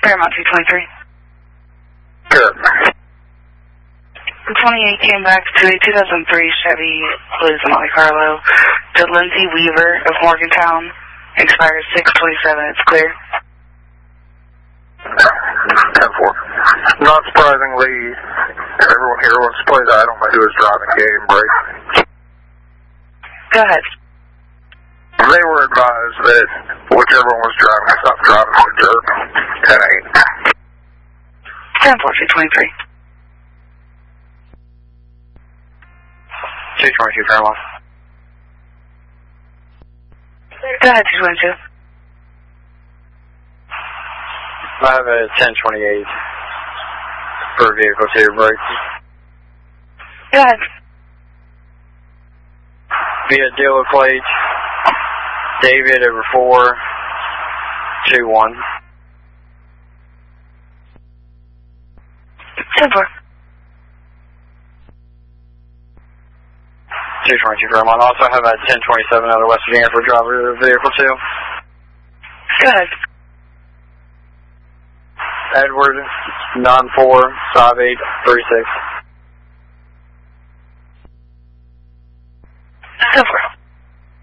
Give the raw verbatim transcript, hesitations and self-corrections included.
Paramount two twenty-three. Good. The twenty-eight came back to a two thousand three Chevy Blues Monte Carlo to Lindsay Weaver of Morgantown. Expires six twenty-seven. It's clear. ten four. Not surprisingly, everyone here wants to play that. I don't want to do his driving game break. Go ahead. They were advised that whichever one was driving, I stopped driving for jerk. ten eight. ten four, two twenty-three. two twenty-two, Paramount. Go ahead, two twenty-two. I have a ten twenty-eight for vehicle two break. Go ahead. Via dealer plate, David over four, two one. ten four. two twenty-two, Paramount. Also have a ten twenty-seven out of West Virginia for driver of vehicle two. Go ahead. Edward, nine four, five eight, three six.